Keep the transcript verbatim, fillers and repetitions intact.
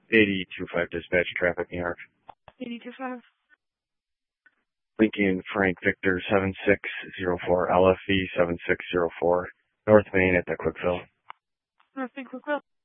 eighty-two five dispatch traffic, New York. eighty-two five. Lincoln Frank Victor seven six zero four L F V seven six zero four North Main at the Quickville. North Main Quickville.